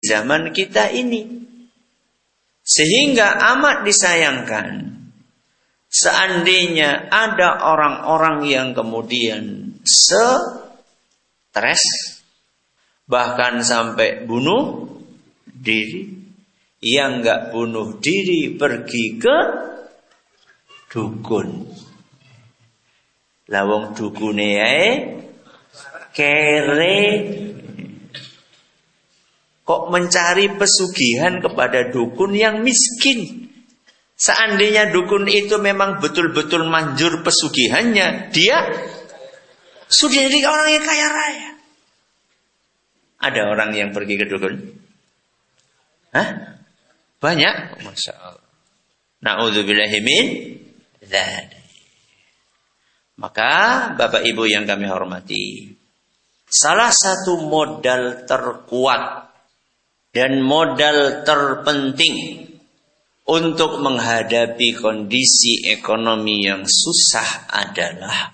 zaman kita ini. Sehingga amat disayangkan seandainya ada orang-orang yang kemudian stres bahkan sampai bunuh diri, yang enggak bunuh diri pergi ke dukun. Lawang dukune ae kere. Kok mencari pesugihan kepada dukun yang miskin? Seandainya dukun itu memang betul-betul manjur pesugihannya, dia sudah jadi orang yang kaya raya. Ada orang yang pergi ke dukun? Hah? Banyak? Masya Allah. Na'udzubillahi min dzalik. Maka Bapak Ibu yang kami hormati, salah satu modal terkuat dan modal terpenting untuk menghadapi kondisi ekonomi yang susah adalah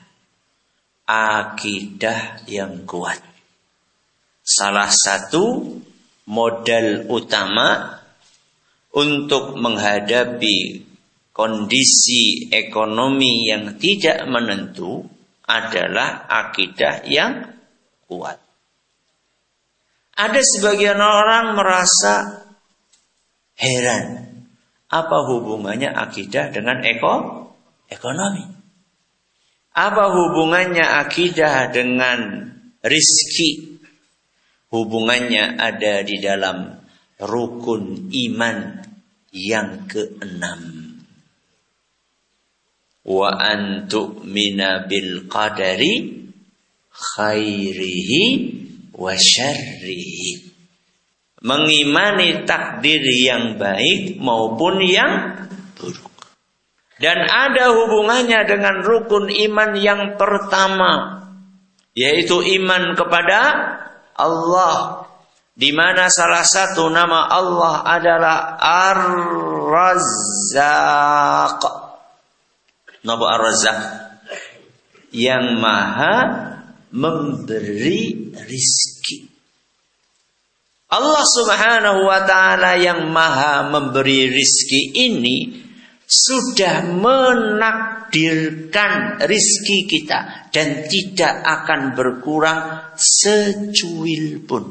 akidah yang kuat. Salah satu modal utama untuk menghadapi kondisi ekonomi yang tidak menentu adalah akidah yang kuat. Ada sebagian orang merasa heran, apa hubungannya akidah dengan ekonomi? Apa hubungannya akidah dengan rizki? Hubungannya ada di dalam rukun iman yang ke-6. Wa an tu'mina bil qadari khairihi wa syarrihi. Mengimani takdir yang baik maupun yang buruk. Dan ada hubungannya dengan rukun iman yang pertama, yaitu iman kepada Allah, di mana salah satu nama Allah adalah Ar-Razzaq. Nama Ar-Razzaq, yang maha memberi rizki. Allah Subhanahu wa ta'ala yang maha memberi rizki ini sudah menakdirkan rizki kita dan tidak akan berkurang secuil pun.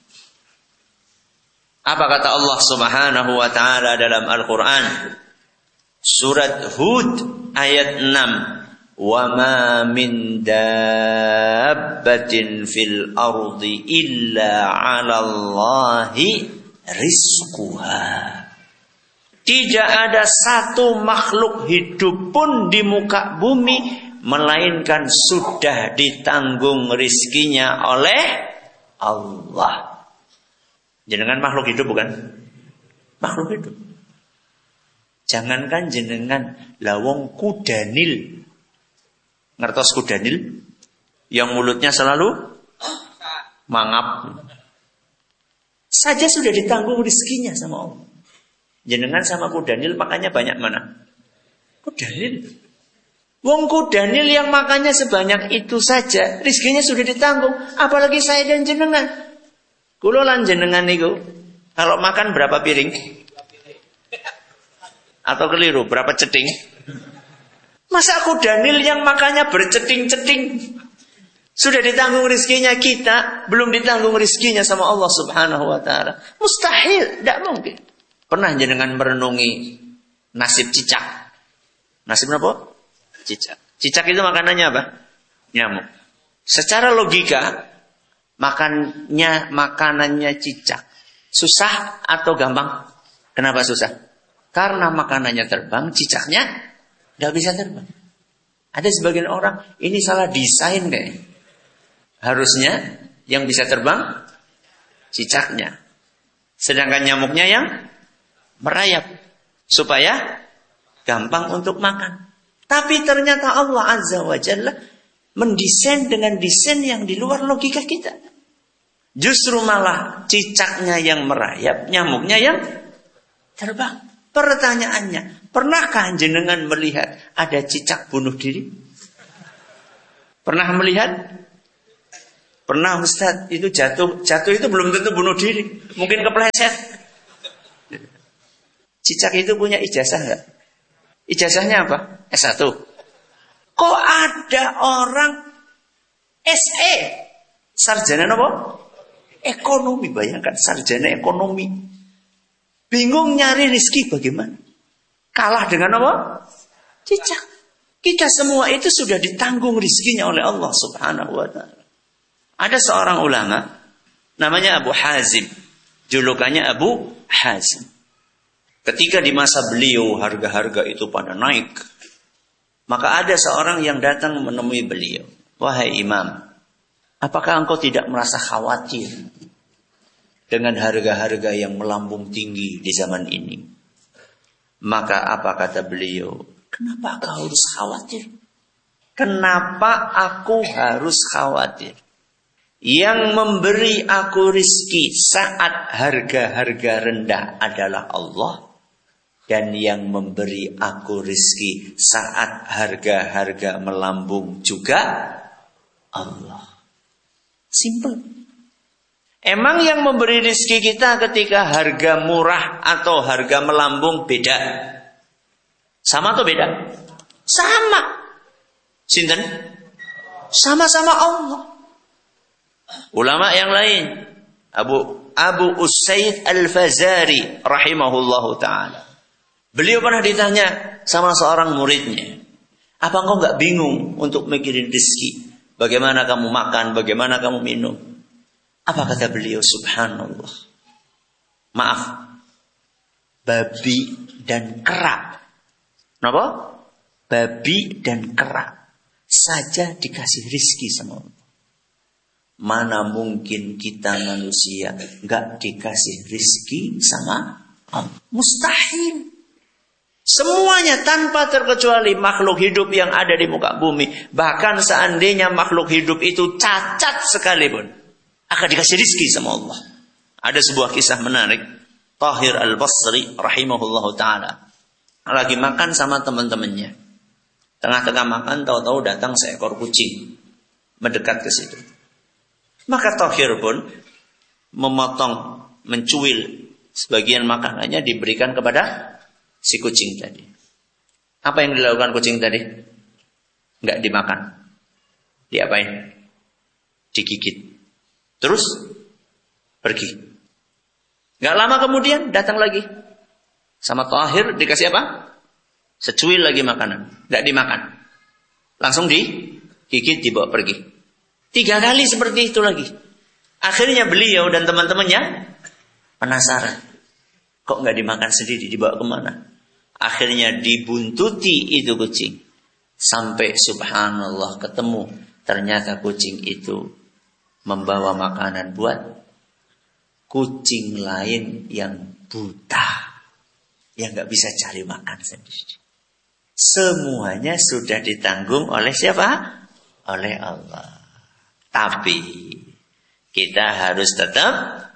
Apa kata Allah Subhanahu wa ta'ala dalam Al-Quran? Surat Hud ayat 6. وَمَا مِنْ دَابَّةٍ فِي الْأَرْضِ إِلَّا عَلَى اللَّهِ رِزْقُهَا. Tidak ada satu makhluk hidup pun di muka bumi melainkan sudah ditanggung rizkinya oleh Allah. Jenengan makhluk hidup bukan? Makhluk hidup. Jangankan jenengan, lawong kudanil. Ngertos kudanil? Yang mulutnya selalu mangap. Saja sudah ditanggung rizkinya sama Allah. Jenengan sama kudanil makanya banyak mana? Kudanil. Wong kudanil yang makannya sebanyak itu saja, rizkinya sudah ditanggung. Apalagi saya dan jenengan. Kulo lan jenengan niku, kalau makan berapa piring? Atau keliru, berapa ceting? Masa kudanil yang makannya berceting-ceting sudah ditanggung rizkinya, kita belum ditanggung rizkinya sama Allah Subhanahu wa ta'ala? Mustahil, tidak mungkin. Pernah jenengan merenungi nasib cicak? Nasib apa? Cicak. Cicak itu makanannya apa? Nyamuk. Secara logika, makanannya cicak susah atau gampang? Kenapa susah? Karena makanannya terbang, cicaknya tidak bisa terbang. Ada sebagian orang, ini salah desain kayaknya. Harusnya yang bisa terbang cicaknya, sedangkan nyamuknya yang merayap supaya gampang untuk makan. Tapi ternyata Allah Azza wa Jalla mendesain dengan desain yang di luar logika kita. Justru malah cicaknya yang merayap, nyamuknya yang terbang. Pertanyaannya, pernahkah jenengan melihat ada cicak bunuh diri? Pernah melihat? Pernah Ustaz itu jatuh itu belum tentu bunuh diri, mungkin kepleset. Cicak itu punya ijazah enggak? Ijazahnya apa? S1. Kok ada orang SE, sarjana apa? Ekonomi, bayangkan sarjana ekonomi. Bingung nyari rezeki bagaimana? Kalah dengan apa? Cicak. Kita semua itu sudah ditanggung rezekinya oleh Allah Subhanahu wa ta'ala. Ada seorang ulama namanya Abu Hazim. Julukannya Abu Hazim. Ketika di masa beliau harga-harga itu pada naik, maka ada seorang yang datang menemui beliau. Wahai imam, apakah engkau tidak merasa khawatir dengan harga-harga yang melambung tinggi di zaman ini? Maka apa kata beliau? Kenapa kau harus khawatir? Kenapa aku harus khawatir? Yang memberi aku rizki saat harga-harga rendah adalah Allah. Dan yang memberi aku rizki saat harga-harga melambung juga Allah. Simple. Emang yang memberi rizki kita ketika harga murah atau harga melambung beda? Sama atau beda? Sama. Sinten? Sama-sama Allah. Ulama yang lain, Abu Usaid Al-Fazari rahimahullahu ta'ala. Beliau pernah ditanya sama seorang muridnya, apa engkau gak bingung untuk mikirin rezeki? Bagaimana kamu makan, bagaimana kamu minum? Apa kata beliau? Subhanallah. Maaf, babi dan kera. Kenapa? Babi dan kera saja dikasih rezeki sama Allah. Mana mungkin kita manusia gak dikasih rezeki sama Allah? Mustahil. Semuanya tanpa terkecuali makhluk hidup yang ada di muka bumi. Bahkan seandainya makhluk hidup itu cacat sekalipun, akan dikasih rizki sama Allah. Ada sebuah kisah menarik. Tahir Al-Basri rahimahullahu ta'ala lagi makan sama teman-temannya. Tengah-tengah makan, tahu-tahu datang seekor kucing mendekat ke situ. Maka Tahir pun memotong, mencuil sebagian makanannya diberikan kepada si kucing tadi. Apa yang dilakukan kucing tadi? Enggak dimakan. Diapain? Digigit. Terus pergi. Enggak lama kemudian datang lagi. Sama Tahir dikasih apa? Secuil lagi makanan. Enggak dimakan. Langsung digigit, dibawa pergi. 3 kali seperti itu lagi. Akhirnya beliau dan teman-temannya penasaran. Kok enggak dimakan sendiri, dibawa kemana? Akhirnya dibuntuti itu kucing. Sampai subhanallah ketemu. Ternyata kucing itu membawa makanan buat kucing lain yang buta. Yang gak bisa cari makan sendiri. Semuanya sudah ditanggung oleh siapa? Oleh Allah. Tapi kita harus tetap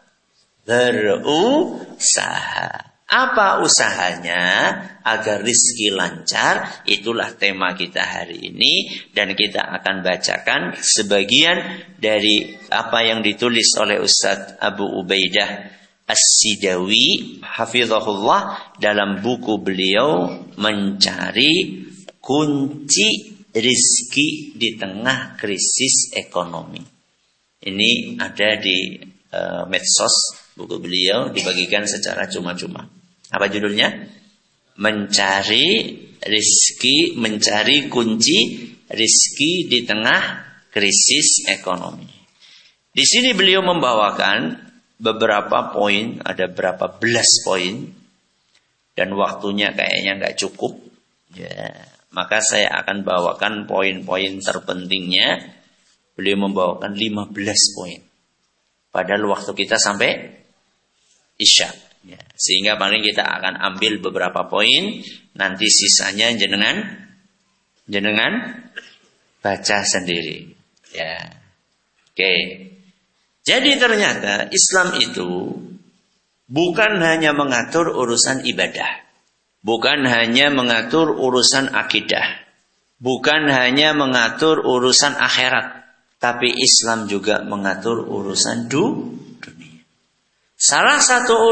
berusaha. Apa usahanya agar rizki lancar? Itulah tema kita hari ini. Dan kita akan bacakan sebagian dari apa yang ditulis oleh Ustadz Abu Ubaidah As-Sidawi hafizahullah dalam buku beliau Mencari Kunci Rizki di Tengah Krisis Ekonomi. Ini ada di medsos. Buku beliau dibagikan secara cuma-cuma. Apa judulnya? Mencari rizki, mencari kunci rizki di tengah krisis ekonomi. Di sini beliau membawakan beberapa poin, ada berapa belas poin, dan waktunya kayaknya nggak cukup. Ya, maka saya akan bawakan poin-poin terpentingnya. Beliau membawakan 15 poin. Padahal waktu kita sampai Isya. Ya, sehingga paling kita akan ambil beberapa poin. Nanti sisanya jenengan baca sendiri. Ya, oke. Jadi ternyata Islam itu bukan hanya mengatur urusan ibadah, bukan hanya mengatur urusan akidah, bukan hanya mengatur urusan akhirat, Tapi Islam juga mengatur urusan dunia. Salah satu